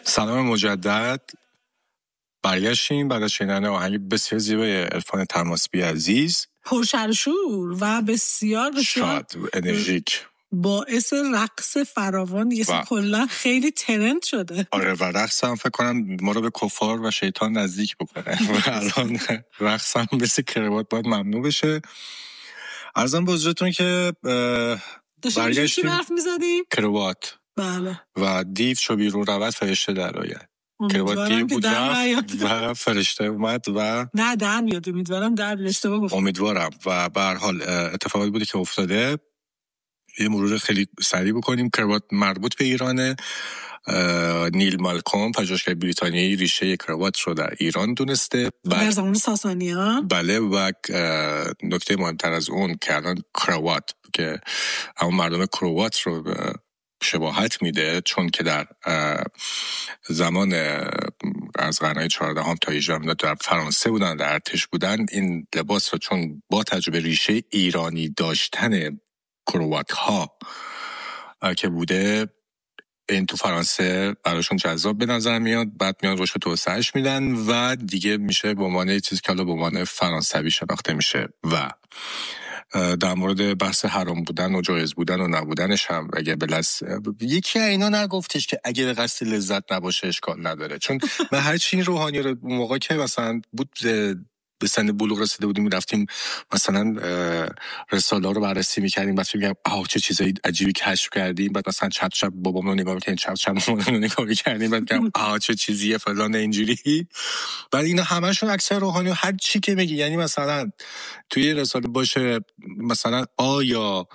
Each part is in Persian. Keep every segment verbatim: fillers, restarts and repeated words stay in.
سلام مجدد. برگشتیم بعد از شنیدن آهنگ بسیار زیبای عرفان طماسبی عزیز، پرشرشور و بسیار بسیار شاد انرژیک، باعث رقص فراوان دیگه و... کلا خیلی ترند شده. آره و رقص هم فکر کنم ما رو به کفار و شیطان نزدیک بکنه و الان رقص هم مثل کروات باید ممنوع بشه. عرضم به حضورتون که برگشتیم حرف میزدیم کروات بله و دیو چو بیرون رود فرشته در آید. کروات دیو بود و فرشته اومد و نه در میاد. امیدوارم در اشتباه گفتم. امیدوارم و به هر حال اتفاقی بوده که افتاده. یه مرور خیلی سریع بکنیم. کروات مربوط به ایرانه. نیل مالکوم پژوهشگر بریتانیایی ریشه کروات رو در ایران دونسته در زمان ساسانیان. بله و نکته مهمتر از اون که الان کروات که همون مردم کروات رو شباهت میده، چون که در زمان از قرن چهاردهم تا هجدهم در فرانسه بودن، در ارتش بودن، این لباس رو چون با تجربه ریشه ایرانی داشتن کروات ها که بوده، این تو فرانسه براشون جذاب به نظر میاد. بعد میان روش توسعهش میدن و دیگه میشه به عنوان چیزی که حالا به عنوان فرانسوی شناخته میشه. و در مورد بحث حرام بودن و جایز بودن و نبودنش هم اگه بلس یکی اینا نگفتش که اگه به قصد لذت نباشه اشکال نداره، چون من هر چی این روحانی رو موقع که مثلا بود به سن بلوغ رسیده بودیم رفتیم مثلا رساله ها رو بررسی میکردیم، بعد میگم آه چه چیزای عجیبی کشف کردیم، بعد مثلا چپ چپ بابامون رو نگاه میکردیم، چپ چپ مامانمون رو نگاه میکردیم، بعد میگم آه چه چیزیه فلان اینجوری. بعد اینا همشون اکثر روحانی و هر چی که میگی، یعنی مثلا توی رساله باشه مثلا آیا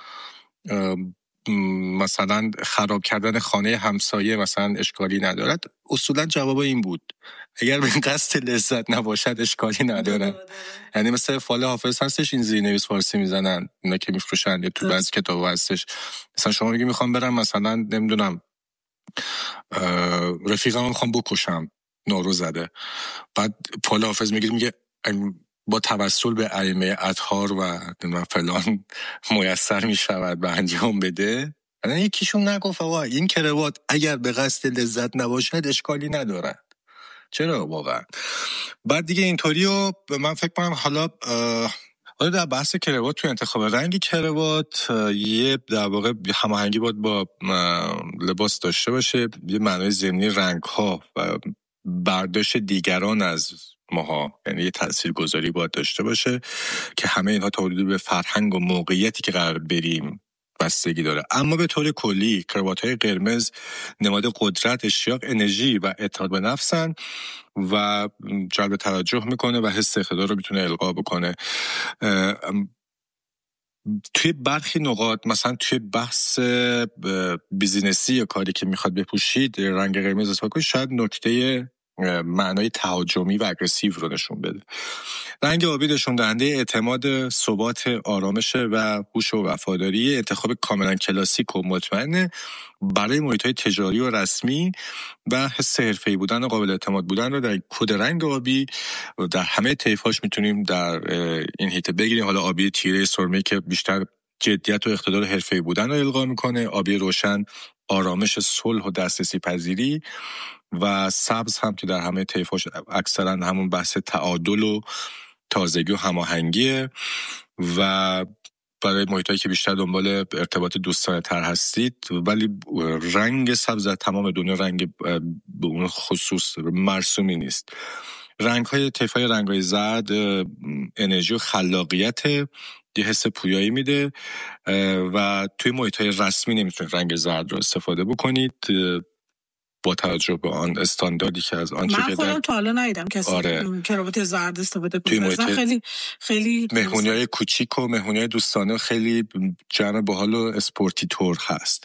مثلا خراب کردن خانه همسایه مثلا اشکالی ندارد، اصولا جواب این بود اگر به قصد لذت نباشد اشکالی نداره. یعنی مثلا فال حافظ هستش این زیرنویس فارسی میزنن اینا که میفروشن، یا تو بعضی کتابا هستش مثلا شما میگی میخوام برم مثلا نمیدونم رفیقمو میخوام بکشم، نارو زده، بعد فال حافظ میگه میگه با توسل به ائمه اطهار و فلان میسر میشود به انجام بده. الان یکیشون نگفت آقا این کروات اگر به قصد لذت نباشد اشکالی نداره. چرا واقعا؟ بعد دیگه اینطوری و من فکر کنم حالا حالا در بحث کروات تو انتخاب رنگ کروات یه در واقع هماهنگی باید با لباس داشته باشه، یه معنای ضمنی رنگ ها و برداشت دیگران از ماها، یعنی یه تاثیرگذاری باید داشته باشه که همه اینها تا حدودی به فرهنگ و موقعیتی که قرار بریم بستگی داره. اما به طور کلی کروات‌های قرمز نماد قدرت، اشتیاق، انرژی و اعتماد به نفسن و جلب توجه میکنه و حس اقتدار رو میتونه القا بکنه. توی برخی نقاط مثلا توی بحث بیزینسی یا کاری که میخواد بپوشید رنگ قرمز استفاده کنید، شاید نکته معنای تهاجمی و اگریسیو رو نشون بده. رنگ آبی نشون دهنده اعتماد، ثبات، آرامش و هوش و وفاداری. انتخاب کاملا کلاسیک و مطمئن برای محیط‌های تجاری و رسمی و حس حرفه‌ای بودن و قابل اعتماد بودن رو در کد رنگ آبی و در همه طیف‌هاش میتونیم در این هیته بگیریم. حالا آبی تیره سرمه‌ای که بیشتر جدیت و اقتدار حرفه‌ای بودن رو القا میکنه، آبی روشن آرامش، صلح و دسترسی پذیری، و سبز هم که در همه طیف‌هاش اکثرا همون بحث تعادل و تازگی و هماهنگیه و برای محیطایی که بیشتر دنبال ارتباط دوستانه تر هستید. ولی رنگ سبز در تمام دنیا رنگ به اون خصوص مرسومی نیست. رنگ های طیف‌های رنگ های زرد انرژی و خلاقیت، یه حس پویایی میده و توی محیط‌های رسمی نمیتونید رنگ زرد رو استفاده بکنید با توجه به آن استانداردی که از آنچه که من خودم تا حالا ندیدم کسی آره. کراوات زرد استفاده کنه. خیلی خیلی مهمونی‌های کوچیک و مهمونی‌های دوستانه خیلی جمع باحال و اسپورتی طور هست.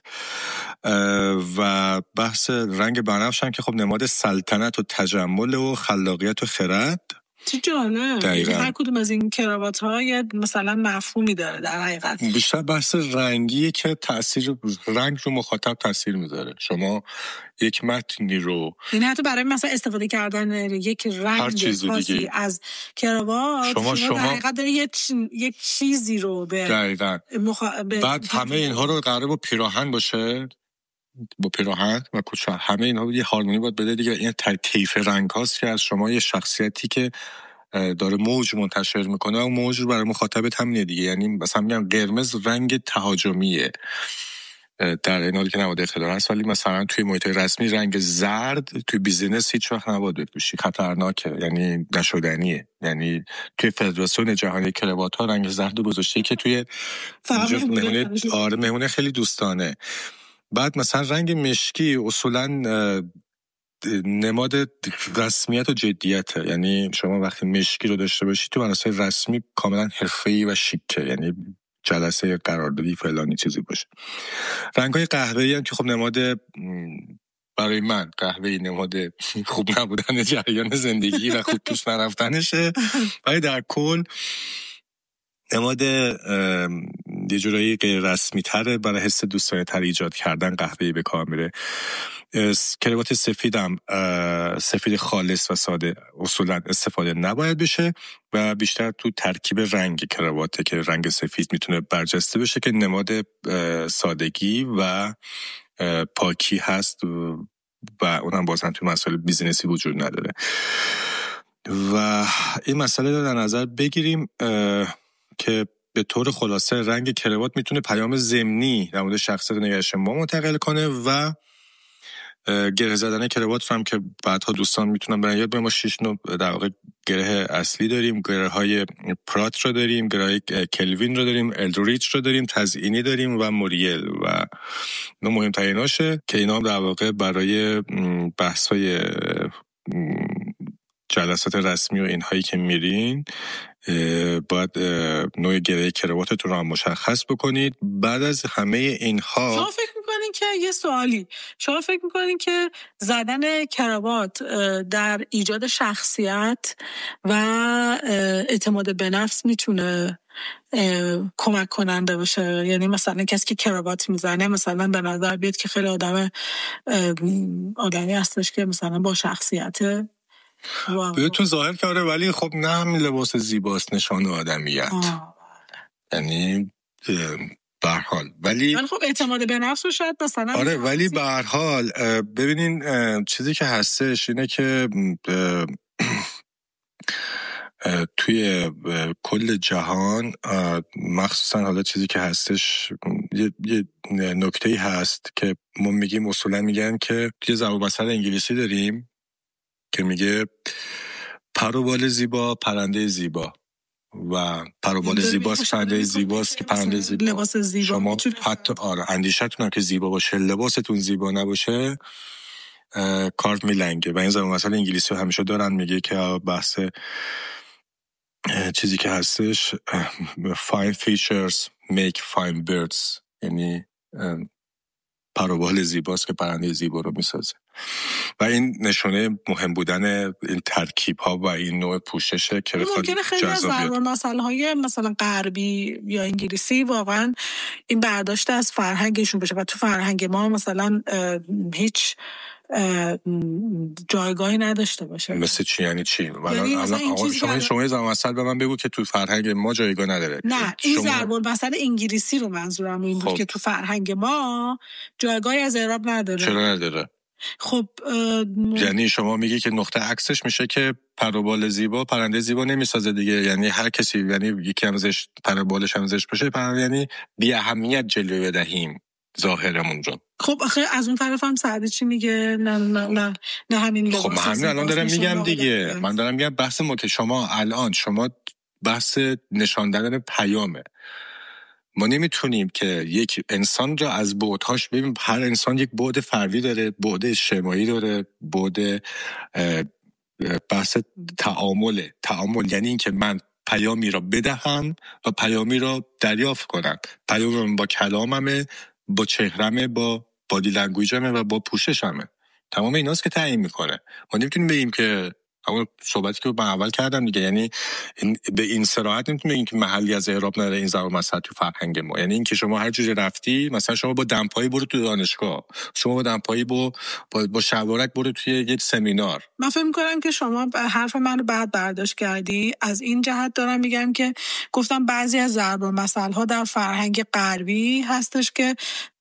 و بحث رنگ بنفش هم که خب نماد سلطنت و تجمل و خلاقیت و خرد. چه جالب. هر کدوم از این کراوات ها یه مثلا مفهومی داره در حقیقت. بیشتر بحث رنگیه که تاثیر رنگ رو مخاطب تاثیر میذاره. شما یک متنی رو این حتی برای مثلا استفاده کردن یک رنگ خاصی از کراوات شما, شما در حقیقت داره یک یک چیزی رو به دقیقاً مخ... به بعد همه اینها رو قراره با پیراهن باشه با پیراهن و کچ، همه اینا یه هارمونی باید بده دیگه. این طیف رنگ هاست که از شما یه شخصیتی که داره موج منتشر میکنه و موج رو برای مخاطبت همینه دیگه. یعنی مثلا میگم قرمز رنگ تهاجمیه در این حالی که نباید اختلال هست، ولی مثلا توی محیط رسمی رنگ زرد توی بیزینس هیچ وقت نباید بپوشی، خطرناکه، یعنی نشدنیه. یعنی توی فدراسیون جهانی کراوات ها رنگ زرد گذاشته که توی مهمونه، آره مهمونه خیلی دوستانه. بعد مثلا رنگ مشکی اصولا نماد رسمیت و جدیته، یعنی شما وقتی مشکی رو داشته باشی تو مراسم رسمی کاملا حرفه‌ای و شیکه، یعنی جلسه قراردادی فلانی چیزی باشه. رنگ‌های قهوه‌ای هم که خب نماد، برای من قهوه‌ای نماد خوب نبودن جریان زندگی و خوب توش نرفتنشه، ولی در کل نماد یه جورایی غیر رسمی تره، برای حس دوستانه تر ایجاد کردن قهوه‌ای به کار میره. کراوات سفیدم سفید خالص و ساده اصولا استفاده نباید بشه و بیشتر تو ترکیب رنگ کراواته که رنگ سفید میتونه برجسته بشه که نماد سادگی و پاکی هست و اونم بازم تو مسائل بیزینسی وجود نداره. و این مسئله رو در نظر بگیریم که به طور خلاصه رنگ کراوات میتونه پیام ضمنی در مورد شخصیت نگرش ما منتقل کنه و گره زدن کراوات رو هم که بعدها دوستان میتونن برن یاد. ما شش نوع در واقع گره اصلی داریم، گره های پرات رو داریم، گره های کلوین رو داریم، الدریچ رو داریم، تزئینی داریم و موریل و نه مهمتریناشه که اینا هم در واقع برای بحث‌های جلسات رسمی و اینهایی که میرین باید نوع گره کراواتتون رو هم مشخص بکنید. بعد از همه اینها شما فکر میکنین که یه سوالی شما فکر میکنین که زدن کراوات در ایجاد شخصیت و اعتماد به نفس میتونه کمک کننده باشه؟ یعنی مثلا کسی که کراوات میزنه مثلا به نظر بیاد که خیلی آدم آدمی هستش که مثلا با شخصیته به تو ظاهر کرده، ولی خب نه همین لباس زیباست نشان آدمیت. یعنی به هر حال ولی خب اعتماد به نفس رو شاید مثلا آره، ولی به هر حال ببینین چیزی که هستش اینه که توی کل جهان مخصوصا حالا چیزی که هستش یه, یه نکته‌ای هست که ما میگیم اصولا میگن که توی ضرب المثل انگلیسی داریم که میگه پر و بال زیبا پرنده زیبا و پر و بال زیباست پرنده زیباست که پرنده زیبا. لباس زیبا شما حتی آره اندیشتون هم که زیبا باشه لباستون زیبا نباشه کارت میلنگه. و این ضرب المثل انگلیسی همیشه دارن میگه که بحث چیزی که هستش fine features make fine birds، یعنی پر و بال زیباست که پرنده زیبا رو میسازه. و این نشونه مهم بودن این ترکیب ها و این نوع پوششه که بخواد ممکنه خیلی از ضرب المثل های مثلا غربی یا انگلیسی واقعا این برداشت از فرهنگشون بشه و تو فرهنگ ما مثلا هیچ جایگاهی نداشته باشه. مثل چی؟ یعنی چی؟ یعنی الان شما شما ضرب المثل به من بگو که تو فرهنگ ما جایگاه نداره. نه این شما... ضرب المثل انگلیسی رو منظورم این بود خب. که تو فرهنگ ما جایگاهی از اعراب نداره. چرا نداره؟ خب یعنی شما میگی که نقطه عکسش میشه که پر و بال زیبا پرنده زیبا نمیسازه دیگه. یعنی هر کسی، یعنی یکی هم زشت پر و بالش هم زشت باشه پرنده، یعنی بی اهمیت جلوه بدهیم ظاهرمون رو. خب آخه از اون طرف هم سعدی چی میگه؟ نه نه نه نه همین لباس. خب من همین الان دارم میگم دیگه. من دارم میگم بحث ما که شما الان شما بحث نشان دادن پیامه. ما نمیتونیم که یک انسان را از بعدهاش ببینیم. هر انسان یک بعد فردی داره، بعد اجتماعی داره، بعد بحث تعامل. تعامل یعنی این که من پیامی را بدهم و پیامی را دریافت کنم. پیامم با کلاممه، با چهرمه، با بادی لنگویجمه و با پوششمه. تمام ایناست که تعیین میکنه. ما نمیتونیم بگیم که همون صحبتی که من اول کردم دیگه، یعنی این به این صراحت نمیتونیم بگیم که محلی از اعراب نداره این ضرب المثل تو فرهنگ ما. یعنی این که شما هر جوری رفتی، مثلا شما با دمپایی برو تو دانشگاه، شما با دمپایی با با, با شلوارک برو توی یک سمینار. من فکر می‌کنم که شما حرف منو بعد برداشت کردی. از این جهت دارم میگم که گفتم بعضی از ضرب المثل‌ها در فرهنگ غربی هستش که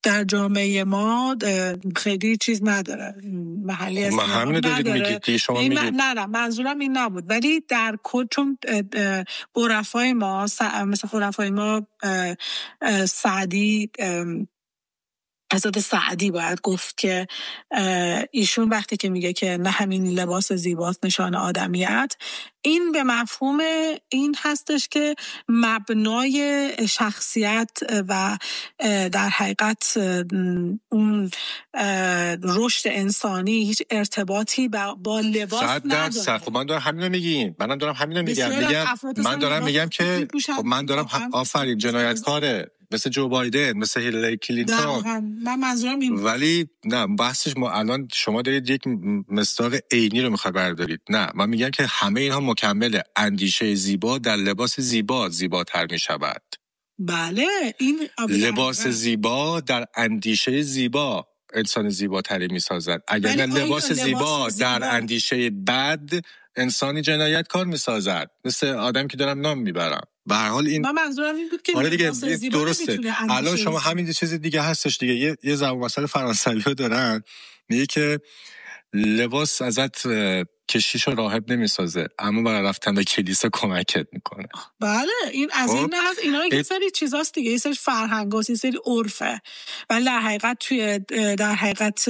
در جامعه ما خیلی چیز نداره، محلی ما همینو دارید میگید شما میگید. نه نه منظورم این نبود، ولی در کل چون عرفای ما مثل عرفای ما سعدی، حضرت سعدی باید گفت که ایشون وقتی که میگه که نه همین لباس زیباست نشان آدمیت، این به مفهوم این هستش که مبنای شخصیت و در حقیقت اون رشد انسانی هیچ ارتباطی با لباس نداره. خب من دارم همینو میگیم، منم دارم همینو میگم میگم من دارم میگم که خب من دارم آفرین جنایتکاره مثل جو بایدن، مثل هیلاری کلینتون. نه منظورم این، ولی نه بحثش ما الان شما دارید یک مصداق عینی رو میخواد بردارید. نه من میگم که همه اینها مکمل اندیشه زیبا در لباس زیبا زیباتر میشود. بله این لباس زیبا در اندیشه زیبا انسان زیباتری میسازد. اگر نه لباس زیبا در اندیشه بد انسانی جنایتکار میسازد، مثل آدم که دارم نام میبرم. به هر حال این من منظورم این بود که آره دیگه درسته. الان شما همین چیز دیگه هستش دیگه، یه یه زبان مثلا فرانسوی‌ها دارن میگه که لباس ازت کشیش و راهب نمیسازه، اما برای رفتن به کلیسا کمکت میکنه. بله این از این نه از اینا یه سری چیزاست دیگه، یه سری فرهنگاست، یه سری عرفه، ولی در حقیقت توی در حقیقت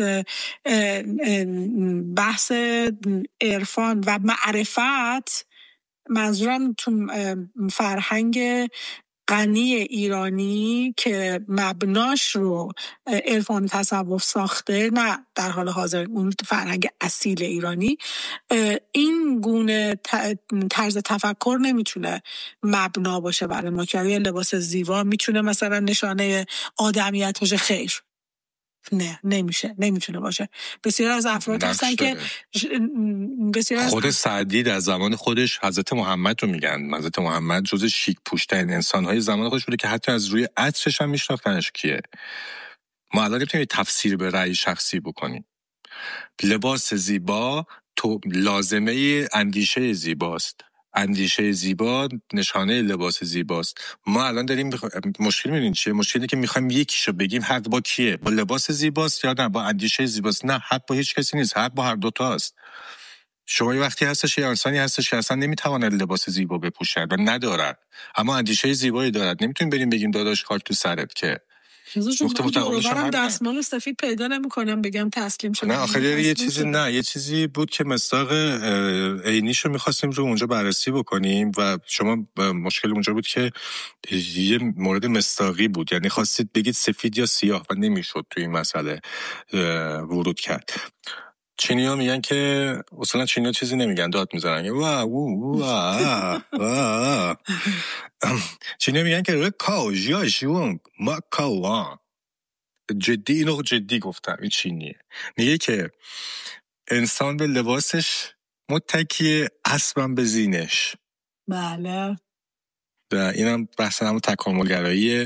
بحث عرفان و معرفت، منظورم تو فرهنگ غنی ایرانی که مبناش رو عرفان تصوف ساخته، نه در حال حاضر اون فرهنگ اصیل ایرانی، این گونه طرز تفکر نمیتونه مبنا باشه برای ما که لباس زیبا میتونه مثلا نشانه آدمیت باشه. خیر، نه نمیشه، نمیتونه باشه. بسیار از افراد هستن که بسیار خود سعدی در زمان خودش حضرت محمد رو میگن، حضرت محمد جز شیک پوشترین انسان‌های زمان خودش بوده که حتی از روی عطرش هم میشناختنش کیه. ما الان نمیتونیم تفسیر به رأی شخصی بکنیم. لباس زیبا تو لازمه اندیشه زیباست، اندیشه زیبا نشانه لباس زیباست. ما الان داریم بخ... مشکل می‌بینید چیه؟ مشکلی که می‌خوایم یکیشو بگیم حق با کیه؟ با لباس زیباست یا نه با اندیشه زیباست؟ نه، حق با هیچ کسی نیست، حق با هر دوتاست. شما یه وقتی هستش یه انسانی هستش که اصلا نمیتواند لباس زیبا بپوشد و ندارد، اما اندیشه زیبایی دارد. نمیتونیم بریم بگیم داداش خاک تو سرت که نقطه متقابلش هم دستمال سفید پیدا نمی‌کنم بگم تسلیم شدم. نه آخه یه چیزی نه یه چیزی بود که مصداق عینیشو می‌خواستیم رو اونجا بررسی بکنیم و شما مشکل اونجا بود که یه مورد مصداقی بود، یعنی خواستید بگید سفید یا سیاه و نمیشد تو این مسئله ورود کرد. چینی‌ها میگن که اصلا چینی‌ها چیزی نمیگن، داد میزنن وا وا وا. چینی‌ها میگن که رکاو جیا جون ما کاوان. جدی اینو جدی گفتم، این چینیه. میگه که انسان به لباسش متکیه، اسبم به زینش. بله. اینم بحث همون تکاملگرایی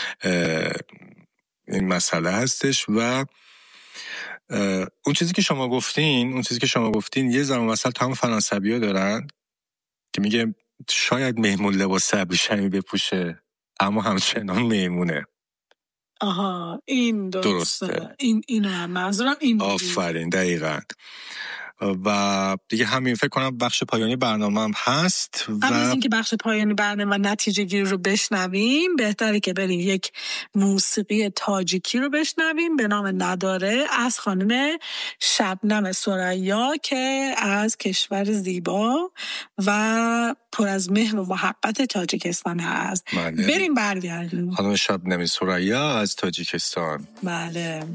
این مسئله هستش و اون چیزی که شما گفتین اون چیزی که شما گفتین یه زمان مثلا تمام فرانسوی‌ها دارن که میگه شاید مهمون لباس ابریشمی بپوشه اما همچنان مهمونه. آها این درسته, درسته. این اینو هم منظورم این بود. آفرین دقیقاً. و دیگه همین فکر کنم بخش پایانی برنامه هم هست و قبل از اینکه بخش پایانی برنامه و نتیجه گیری رو بشنویم بهتره که بریم یک موسیقی تاجیکی رو بشنویم به نام نداره از خانم شبنم ثریا که از کشور زیبا و پر از مهر و محبت تاجیکستان هست. بله. بریم برگردیم. خانم شبنم ثریا از تاجیکستان. بله.